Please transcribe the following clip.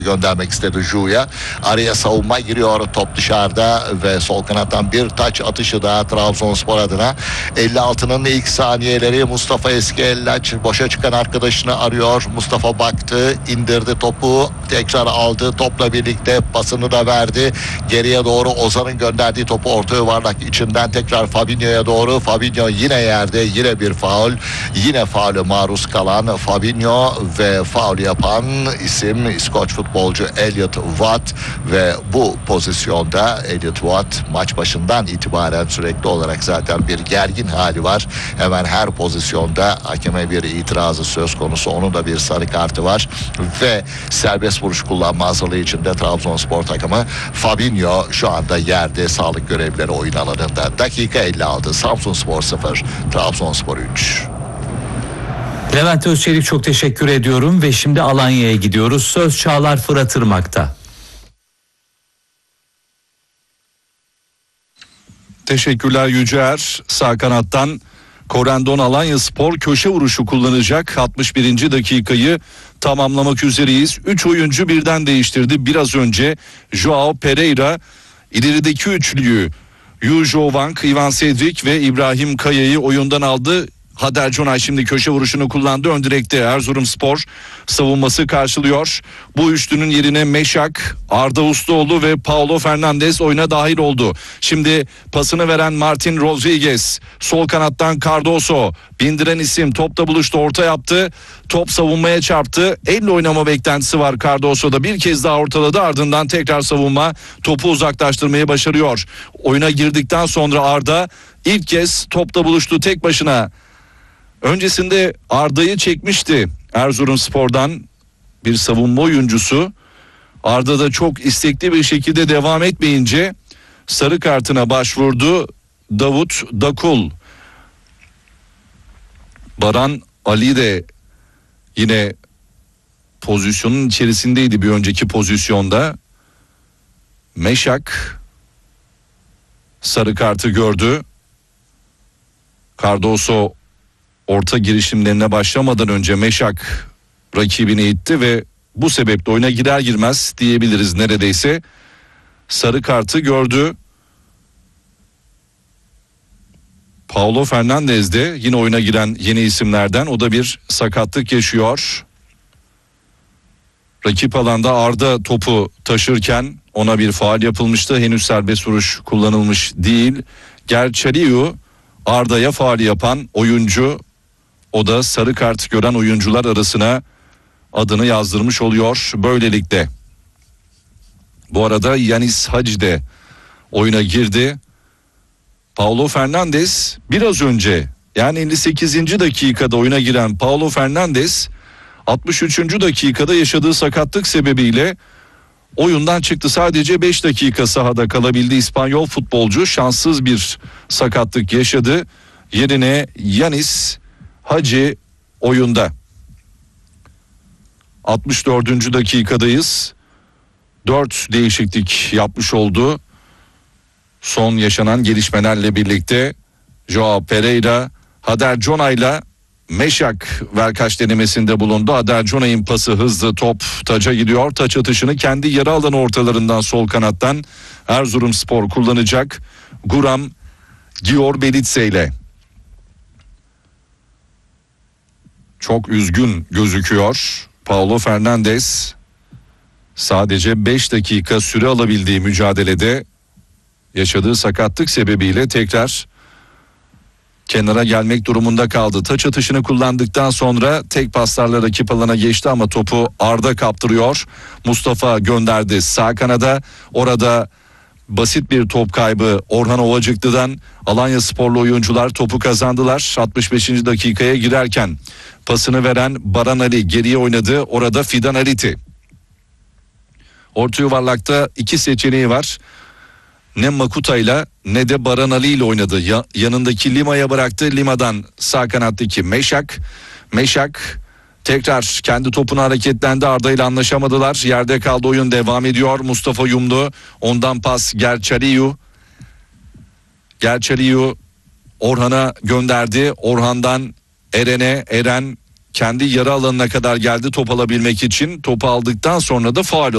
göndermek istedi Ju'ya. Araya savunma giriyor, top dışarıda ve sol kanattan bir taç atışı da Trabzonspor adına. 56'nın ilk saniyeleri. Mustafa Eskellaç boşa çıkan arkadaşını arıyor. Mustafa baktı, indirdi topu, tekrar aldı, topla birlikte pasını da verdi. Geriye doğru Ozan'ın gönderdiği topu orta yuvarlak içinden tekrar Fabinho'ya doğru. Fabinho yine yerde, yine bir faul. Yine faule maruz kalan Fabinho ve faul yapan isim İskoç futbolcu Elliot Watt ve bu pozisyonda Elliot Watt maç başından itibaren sürekli olarak zaten bir gergin hali var. Hemen her pozisyonda hakeme bir itirazı söz konusu. Onun da bir sarı kartı var ve serbest vuruş kullanma hazırlığı içinde Trabzonspor takımı. Fabinho şu anda yerde, sağlık görevlileri oyun alanında. Dakika 56, Samsunspor 0, Trabzonspor 3. Levent Özçelik, çok teşekkür ediyorum ve şimdi Alanya'ya gidiyoruz. Söz Çağlar Fırat Irmak'ta. Teşekkürler Yücer. Sağ kanattan Korendon Alanyaspor köşe vuruşu kullanacak. 61. dakikayı tamamlamak üzereyiz. 3 oyuncu birden değiştirdi. Biraz önce Joao Pereira ilerideki üçlüyü Yujo Wang, Ivan Cedric ve İbrahim Kaya'yı oyundan aldı. Hader Conay şimdi köşe vuruşunu kullandı. Ön direkte Erzurumspor savunması karşılıyor. Bu üçlünün yerine Meşak, Arda Usluoğlu ve Paulo Fernandes oyuna dahil oldu. Şimdi pasını veren Martin Rodriguez. Sol kanattan Cardoso. Bindiren isim topla buluştu, orta yaptı. Top savunmaya çarptı. Elle oynama beklentisi var Cardoso'da. Bir kez daha ortaladı, ardından tekrar savunma. Topu uzaklaştırmayı başarıyor. Oyuna girdikten sonra Arda ilk kez topla buluştu tek başına. Öncesinde Arda'yı çekmişti Erzurumspor'dan bir savunma oyuncusu. Arda da çok istekli bir şekilde devam etmeyince sarı kartına başvurdu Davut Dakul. Baran Ali de yine pozisyonun içerisindeydi bir önceki pozisyonda. Meşak sarı kartı gördü. Cardoso orta girişimlerine başlamadan önce Meşak rakibini itti ve bu sebeple oyuna girer girmez diyebiliriz neredeyse sarı kartı gördü. Paulo Fernandes de yine oyuna giren yeni isimlerden, o da bir sakatlık yaşıyor. Rakip alanda Arda topu taşırken ona bir faul yapılmıştı. Henüz serbest vuruş kullanılmış değil. Gerçeriu Arda'ya faul yapan oyuncu. O da sarı kart gören oyuncular arasına adını yazdırmış oluyor böylelikle. Bu arada Yanis Hacı de oyuna girdi. Paulo Fernandes biraz önce, yani 58. dakikada oyuna giren Paulo Fernandes 63. dakikada yaşadığı sakatlık sebebiyle oyundan çıktı. Sadece 5 dakika sahada kalabildi İspanyol futbolcu. Şanssız bir sakatlık yaşadı. Yerine Yanis Hacı oyunda. 64. dakikadayız. 4 değişiklik yapmış oldu. Son yaşanan gelişmelerle birlikte Joao Pereira, Hader Conay'la Meşak verkaç denemesinde bulundu. Hader Conay'ın pası hızlı, top taça gidiyor. Taç atışını kendi yarı alanı ortalarından sol kanattan Erzurumspor kullanacak. Guram Gior-Belitse ile. Çok üzgün gözüküyor Paulo Fernandes. Sadece 5 dakika süre alabildiği mücadelede yaşadığı sakatlık sebebiyle tekrar kenara gelmek durumunda kaldı. Taç atışını kullandıktan sonra tek paslarla rakip alana geçti ama topu Arda kaptırıyor. Mustafa gönderdi sağ kanada. Orada basit bir top kaybı Orhan Ovacıklı'dan. Alanyasporlu oyuncular topu kazandılar. 65. dakikaya girerken pasını veren Baran Ali geriye oynadı. Orada Fidan Ariti. Orta yuvarlakta 2 seçeneği var. Ne Makuta'yla ne de Baran Ali ile oynadı. Yanındaki Lima'ya bıraktı. Lima'dan sağ kanattaki Meşak. Meşak tekrar kendi topunu hareketlendi. Arda ile anlaşamadılar. Yerde kaldı, oyun devam ediyor. Mustafa Yumlu. Ondan pas Gerçeriu. Gerçeriu Orhan'a gönderdi. Orhan'dan Eren'e. Eren kendi yarı alanına kadar geldi top alabilmek için. Topu aldıktan sonra da faul